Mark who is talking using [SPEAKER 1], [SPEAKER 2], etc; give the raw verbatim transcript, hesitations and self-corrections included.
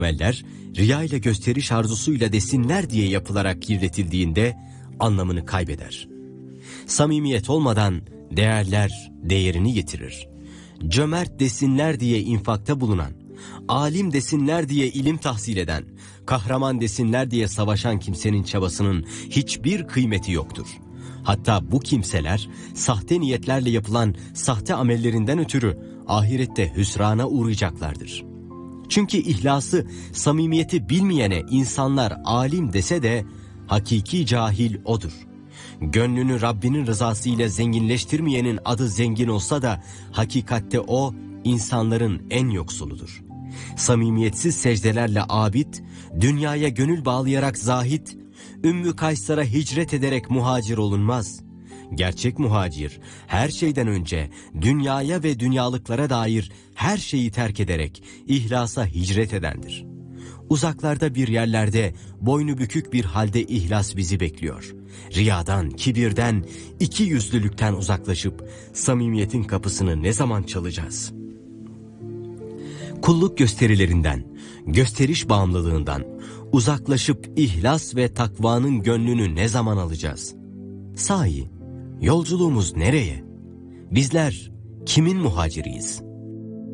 [SPEAKER 1] ameller riya ile gösteriş arzusuyla desinler diye yapılarak kirletildiğinde anlamını kaybeder. Samimiyet olmadan değerler değerini yitirir. Cömert desinler diye infakta bulunan, alim desinler diye ilim tahsil eden, kahraman desinler diye savaşan kimsenin çabasının hiçbir kıymeti yoktur. Hatta bu kimseler sahte niyetlerle yapılan sahte amellerinden ötürü ahirette hüsrana uğrayacaklardır. Çünkü ihlası, samimiyeti bilmeyene insanlar alim dese de hakiki cahil odur. Gönlünü Rabbinin rızası ile zenginleştirmeyenin adı zengin olsa da hakikatte o insanların en yoksuludur. Samimiyetsiz secdelerle abid, dünyaya gönül bağlayarak zahit, Ümmü Kaysar'a hicret ederek muhacir olunmaz. Gerçek muhacir, her şeyden önce dünyaya ve dünyalıklara dair her şeyi terk ederek ihlasa hicret edendir. Uzaklarda bir yerlerde boynu bükük bir halde ihlas bizi bekliyor. Riyadan, kibirden, iki yüzlülükten uzaklaşıp samimiyetin kapısını ne zaman çalacağız? Kulluk gösterilerinden, gösteriş bağımlılığından uzaklaşıp ihlas ve takvanın gönlünü ne zaman alacağız? Sahi, yolculuğumuz nereye? Bizler kimin muhaciriyiz?